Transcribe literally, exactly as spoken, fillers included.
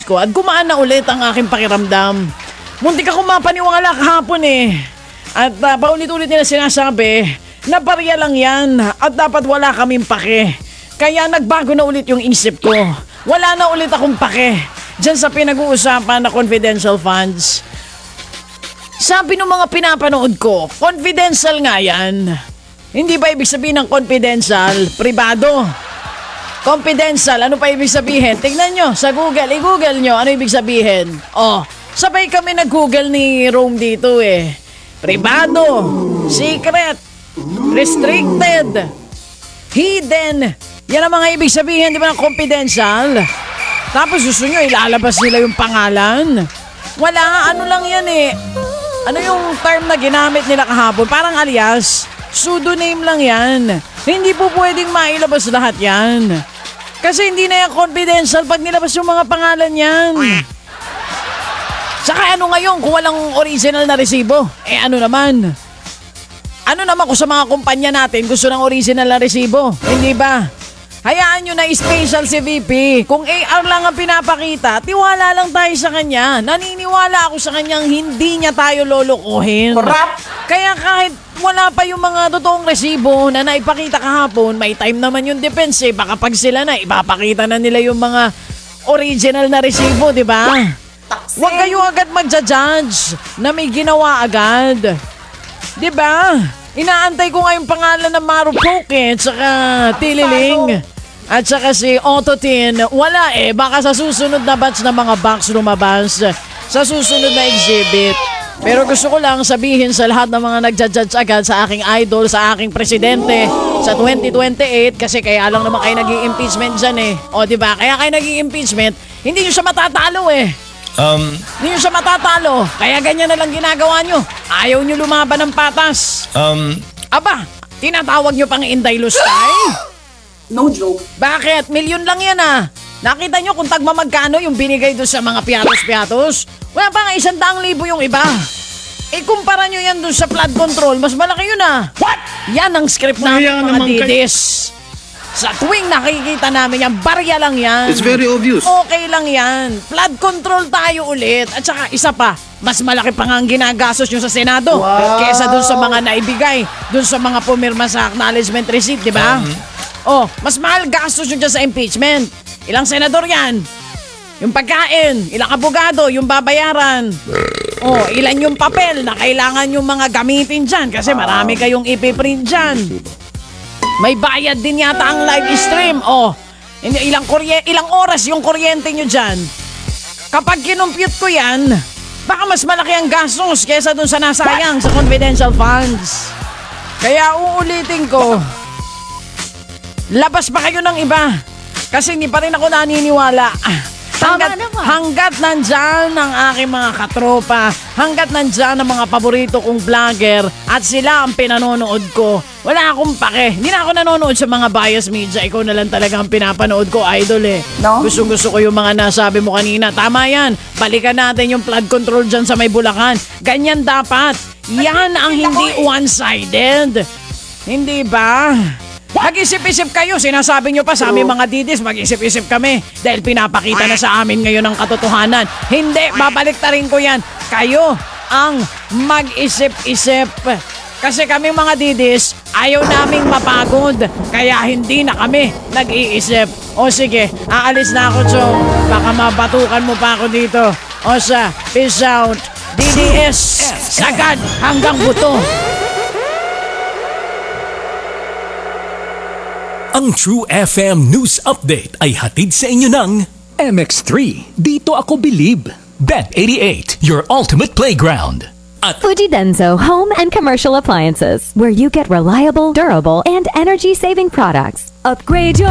ko at gumaan na ulit ang aking pakiramdam. Muntik ako mapaniwala kahapon eh. At uh, paulit-ulit nila sinasabi na barya lang yan at dapat wala kaming pake. Kaya nagbago na ulit yung isip ko. Wala na ulit akong pake dyan sa pinag-uusapan na confidential funds. Sabi ng mga pinapanood ko, confidential nga yan. Hindi ba ibig sabihin ng confidential? Pribado. Confidential, ano pa ibig sabihin? Tingnan nyo sa Google, i-google nyo, ano ibig sabihin? Oh, sabay kami nag-google ni Rome dito eh. Pribado, secret, restricted, hidden. Yan ang mga ibig sabihin, di ba, ng confidential? Tapos gusto nyo, ilalabas nila yung pangalan. Wala, ano lang yan eh. Ano yung term na ginamit nila kahapon? Parang alias, pseudonym lang yan. Hindi po pwedeng mailabas lahat yan. Kasi hindi na yan confidential pag nilabas yung mga pangalan yan. Saka ano ngayon kung walang original na resibo? Eh ano naman? Ano naman kung sa mga kumpanya natin gusto ng original na resibo? Hindi ba? Hayaan nyo na special si V P. Kung A R lang ang pinapakita, tiwala lang tayo sa kanya. Naniniwala ako sa kanyang hindi niya tayo lolokohin. Corrupt! Kaya kahit wala pa yung mga totoong resibo na naipakita kahapon, may time naman yung defense eh. Baka pag sila na, ipapakita na nila yung mga original na resibo, di ba? Huwag kayo agad magja-judge na may ginawa agad. Di ba? Inaantay ko nga yung pangalan ng Maru Poke at saka Tililing at saka si Ototin. Wala eh, baka sa susunod na batch na mga box lumabas sa susunod na exhibit. Pero gusto ko lang sabihin sa lahat ng mga nagja-judge agad sa aking idol, sa aking presidente sa twenty twenty-eight, kasi kaya lang naman kayo nag-i-impeachment dyan eh. O diba, kaya kayo nag-i-impeachment, hindi nyo siya matatalo eh. Um, Hindi nyo siya matatalo, kaya ganyan na lang ginagawa nyo. Ayaw nyo lumaban ng patas. um, Aba, tinatawag nyo pang Inday Lustay? No joke. Bakit? Milyon lang yan ah. Nakita nyo kung tagma magkano yung binigay doon sa mga piatos-piatos? Wala pa nga isang daang libo yung iba. Ikumpara nyo yan doon sa flood control, mas malaki yun ah. What? Yan ang script namin mga didis. Sa tuwing nakikita namin yan, barya lang yan. It's very obvious. Okay lang yan. Flood control tayo ulit. At saka isa pa, mas malaki pa nga ang ginagastos nyo sa Senado. Wow. Kesa dun sa mga naibigay, dun sa mga pumirma sa acknowledgement receipt, di ba? Um, Oh, mas mahal gastos nyo dyan sa impeachment. Ilang senador yan? Yung pagkain, ilang abogado, yung babayaran. Oh, ilan yung papel na kailangan yung mga gamitin dyan kasi marami kayong ipiprint dyan. May bayad din yata ang live stream. Oh, ilang, kurye, ilang oras yung kuryente nyo dyan. Kapag kinumpute ko yan, baka mas malaki ang gastos kesa dun sa nasayang sa confidential funds. Kaya uulitin ko, labas pa kayo ng iba. Kasi hindi pa rin ako naniniwala. Hanggat, hanggat nandyan ang aking mga katropa, hanggat nandyan ang mga paborito kong vlogger at sila ang pinanonood ko, wala akong pake. Hindi na ako nanonood sa mga bias media. Ikaw na lang talaga ang pinapanood ko, idol eh. No? Gusto gusto ko yung mga nasabi mo kanina. Tama yan. Balikan natin yung flood control dyan sa may Bulacan. Ganyan dapat. Yan ang hindi one-sided. Hindi ba? Mag-isip-isip kayo, sinasabi nyo pa sa aming mga didis, mag-isip-isip kami dahil pinapakita na sa amin ngayon ang katotohanan. Hindi, babaliktarin ko yan. Kayo ang mag-isip-isip. Kasi kami mga didis, ayaw naming mapagod, kaya hindi na kami nag-iisip. O sige, aalis na ako, Chong. Baka mabatukan mo pa ako dito. O sa, peace out. D D S, sagad hanggang buto. Ang True F M News Update ay hatid sa inyo ng M X three. Dito ako believe. Bet eighty-eight, your ultimate playground. At Fujidenzo Home and Commercial Appliances, where you get reliable, durable, and energy-saving products. Upgrade your